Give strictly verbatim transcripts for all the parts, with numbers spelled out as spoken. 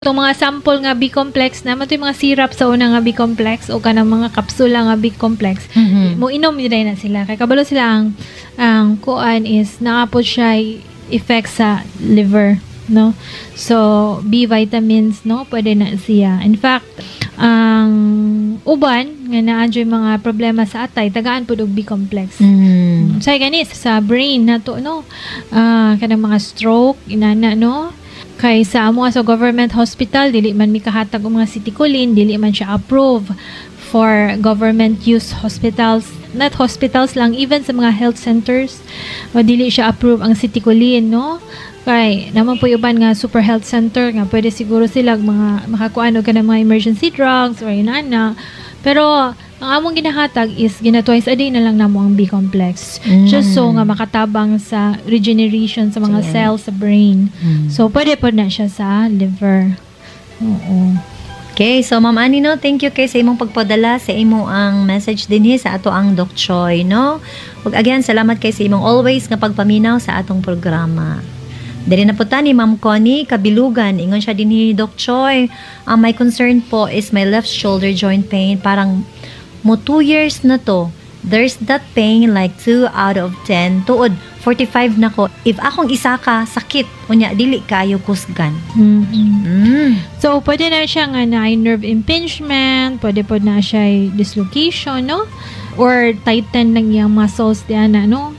Itong mga sample nga B-complex na, ito yung mga syrup sa una nga B-complex o kanang mga kapsula nga B-complex. Mhm. Mo inom yun na sila. Kaya kabalo sila ang, ang kuan is nakapod siya effect sa liver, no? So, B vitamins, no? Pwede na siya. In fact, ang uban nga naa-enjoy mga problema sa atay, tagaan po og B-complex. Mm. So, ganis sa brain na to, no? Ah, kanang mga stroke, inana, no? Kay sa amo sa government hospital, dili man mi kahatag og mga citicoline, dili man siya approve for government use hospitals. Not hospitals lang, even sa mga health centers, o dili siya approve ang citicoline, no? Kay naman po yung uban nga super health center nga pwede siguro sila mga makakuan og kanang mga emergency drugs or inana. Pero ang among ginahatag is gina twice a day na lang namo ang B-complex. Mm. Just so nga makatabang sa regeneration sa mga Sige. cells sa brain. Mm. So pwede po na siya sa liver. Oo. Okay, so Ma'am Annie, no, thank you kay sa imong pagpadala sa imo ang message dinhi sa ato ang Doc Choi, no. Ug again, salamat kay sa imong always nga pagpaminaw sa atong programa. Dili na po ta ni Ma'am Connie Kabilugan, ingon siya dinhi Doc Choi. Ang my concern po is my left shoulder joint pain, parang mo two years na to. There's that pain like two out of ten. Tuod, forty-five na ko. If akong isa ka, sakit. Unya, dili kayo kusgan. Mhm. Mm. So pwede na siya nga na nerve impingement, pwede po na siya dislocation, no? Or tighten ng iyang muscles diyan, no?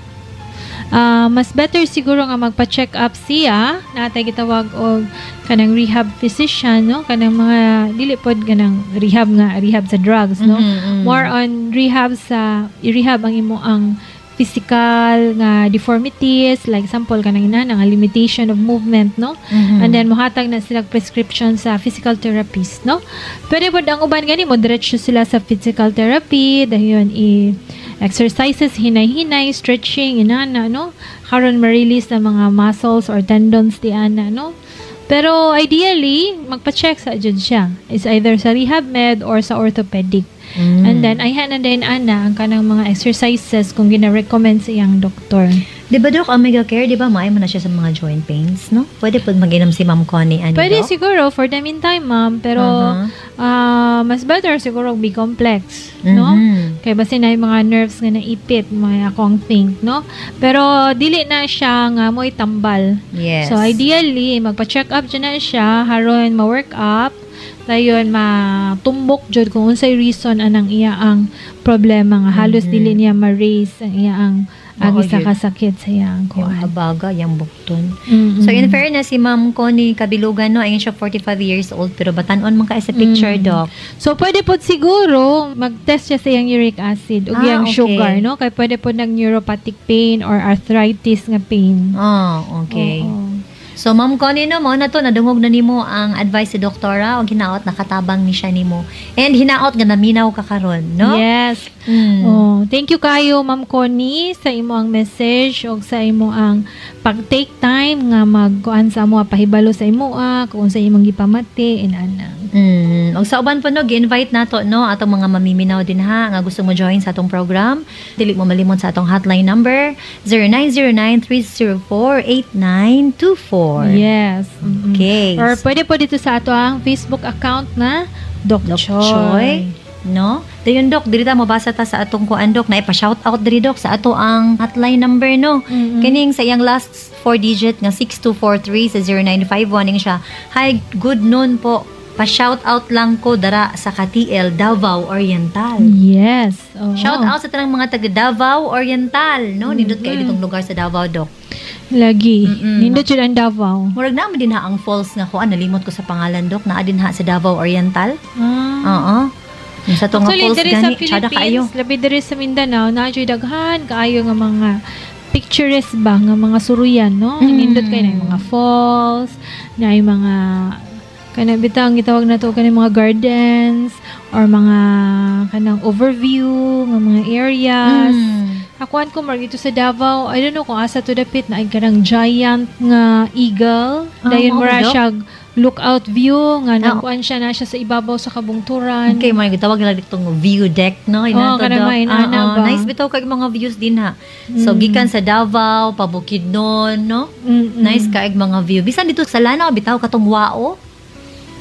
Uh, mas better siguro nga magpa-check up siya, natay gitawag og kanang rehab physician, no? Kanang mga dili pod kanang rehab nga rehab sa drugs, no? Mhm, mhm. More on rehab sa i-rehab ang imo ang physical nga deformities, like example kanang ina nga limitation of movement, no? Mhm. And then mohatag na sila prescription sa physical therapist, no? Pwede pod ang uban gani mo diretso sila sa physical therapy, dayon i exercises, hinay-hinay, stretching, inana, no? Karon ma-release na mga muscles or tendons di ana, no? Pero ideally, magpa-check sa jud siya. Is either sa rehab med or sa orthopedic. Mm. And then, ayhan na din ana ang kanang mga exercises kung gina-recommend sa iyang doktor. Di ba, Doc, Omega Care, di ba, maayo mo na siya sa mga joint pains, no? Pwede po mag-inom si Ma'am Connie, ano, Pwede Doc? siguro for the meantime, ma'am. Pero, Uh-huh. ah, mas better siguro B-complex, no? Mhm. Kaya basta na yung mga nerves nga naipit, may akong think, no? Pero, dili na siya nga mo'y tambal. Yes. So, ideally, magpa-check up dyan na siya, haron ma-work up, dayon matumbok jud kung unsay reason anang iya ang problema nga halos Mhm. dili niya ma-raise ang iya ang Oo, agi sa yun. kasakit sa iyang Yung kuan. habaga, yung bukton. Mm-mm. So, in fairness, si Ma'am Connie Kabilugan, no, ayun siya forty-five years old, pero batanon man ka sa picture, Mm. Doc. So, pwede po siguro mag-test siya sa iyang uric acid o Ah, iyang okay. sugar, no? Kaya pwede po ng neuropathic pain or arthritis nga pain. Oh, okay. Oo. So, Ma'am Connie, no, mo na to, nadungog na nimo ang advice si Doktora, o hinaot, nakatabang ni siya nimo. And hinaot, nga naminaw ka karon, no? Yes. Mm. Oh, thank you kayo Ma'am Connie sa imo ang message o sa imo ang pag-take time nga magkuan sa amo pahibalo sa imo ah, kung sa imong gipamati inana. Mm. Og sa uban po, no, gi-invite nato, no, atong mga mamiminaw din ha, nga gusto mo join sa atong program. Dili mo malimot sa atong hotline number, zero nine zero nine, three zero four, eight nine two four. Yes. Mm-mm. Okay. Or pwede po dito sa ato ang Facebook account na Doc, Doc Choi. Choi. No? Dayon, Doc, diri ta mabasa ta sa atong kuan, Doc, na ipa-shout out diri, Doc, sa ato ang hotline number, no? Mm-mm. Kining sa iyang last four digit nga six two four three sa zero nine five one ning siya. Hi, good noon po. Pa-shout out lang ko dara sa K T L Davao Oriental. Yes. Oo. Shout out sa tanang mga taga Davao Oriental, no? Nindot kayo Mm-mm. ditong lugar sa Davao, Doc. Lagi. Mm-mm. Nindot yun ang Davao. Murag naman din ha ang falls nga ko, nalimot ko sa pangalan, Doc, naa din ha sa Davao Oriental. Ah. Oo. Yung sa to nga Actually, falls diri sa gani, tsada kayo. Philippines, labi diri sa Mindanao, na daghan kaayo nga mga picturesque ba nga mga suruyan, no? Mm. Nindot kayo na yung mga falls, na yung mga kana bitang gitawag na to kanang mga gardens or mga kanang overview ng mga areas. Mm. Akuan ko mar ito sa Davao, I don't know kung asa to dapit na ay kanang giant nga eagle. Ah, Dayon mao mura ba, Doc? siya lookout view nga Ah. nakuan siya na siya sa ibabaw sa kabungturan. Okay, mga gitawag nila ditong view deck, no? Oo, kanang may inaana ba? Nice bitaw kay mga views din ha. So, Mm. gikan sa Davao, Pabukidnon, no? Mm-mm. Nice kaig mga view. Bisan dito sa Lanao, bitaw katong Wao.